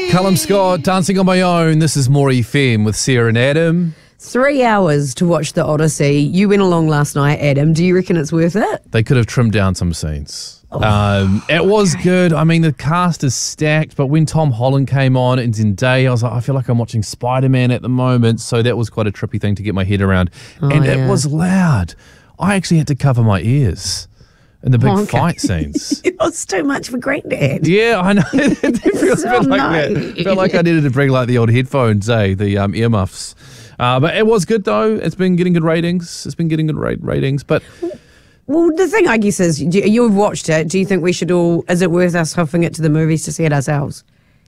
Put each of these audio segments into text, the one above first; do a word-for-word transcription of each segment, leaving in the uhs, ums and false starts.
Callum Scott, Dancing on My Own. This is More F M with Sarah and Adam. Three hours to watch the Odyssey. You went along last night, Adam. Do you reckon it's worth it? They could have trimmed down some scenes. Oh, um, it was good. I mean, the cast is stacked, but when Tom Holland came on and Zendaya, I was like, I feel like I'm watching Spider-Man at the moment. So that was quite a trippy thing to get my head around. Oh, and yeah. it was loud. I actually had to cover my ears in the big Oh, okay. fight scenes. It was too much for Granddad. Yeah, I know. It feels a So bit like no. that. Felt like I needed to bring like the old headphones, eh? The um, earmuffs. Uh, but it was good though. It's been getting good ratings. It's been getting good rate ratings. But Well, the thing, I guess, is do- you've watched it. Do you think we should all, is it worth us huffing it to the movies to see it ourselves?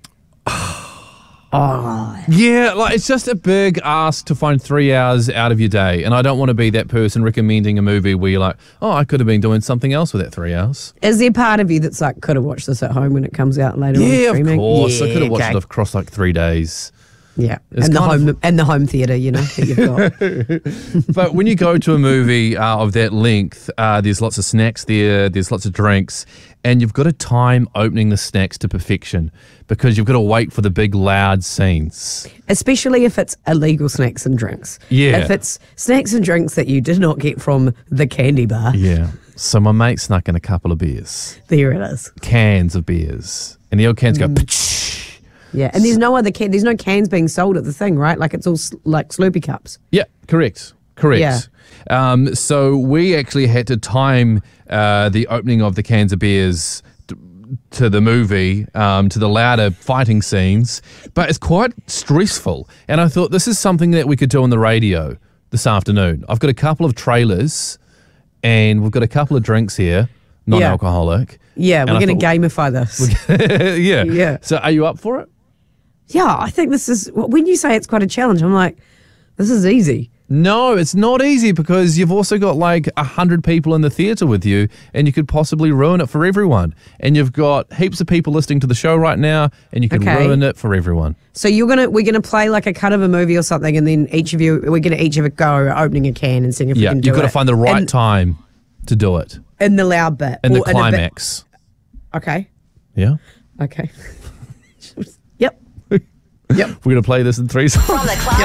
Oh, yeah, like it's just a big ask to find three hours out of your day. And I don't want to be that person recommending a movie where you're like, oh, I could have been doing something else with that three hours. is there part of you that's like, could have watched this at home when it comes out later on Yeah, of streaming? course. I Yeah, could have watched okay. it across like three days. Yeah, It's and the kind of- home and the home theatre, you know, that you've got. But when you go to a movie uh, of that length, uh, there's lots of snacks there, there's lots of drinks, and you've got to time opening the snacks to perfection because you've got to wait for the big loud scenes. Especially if it's illegal snacks and drinks. Yeah. If it's snacks and drinks that you did not get from the candy bar, Yeah. So my mate snuck in a couple of beers, there it is. cans of beers, and the old cans go, Mm. "Ptsch." Yeah, and there's no other can. There's no cans being sold at the thing, right? Like it's all s- like Slurpee cups. Yeah, correct. Correct. Yeah. Um, so we actually had to time uh, the opening of the cans of beers t- to the movie, um, to the louder fighting scenes, but it's quite stressful. And I thought this is something that we could do on the radio this afternoon. I've got a couple of trailers and we've got a couple of drinks here, non-alcoholic. Yeah, And we're I going to thought- gamify this. yeah. Yeah. So are you up for it? Yeah, I think this is when you say it's quite a challenge. I'm like, this is easy. No, it's not easy because you've also got like a hundred people in the theatre with you and you could possibly ruin it for everyone. And you've got heaps of people listening to the show right now and you could Okay. ruin it for everyone. So you're gonna we're gonna play like a cut of a movie or something, and then each of you we're gonna each have a go opening a can and seeing if Yeah, we can do you've got to it. find the right in, time to do it. in the loud bit And the or in a bit- climax. Okay. Yeah? Okay. Yep. Yep. We're going to play this in three songs. From the class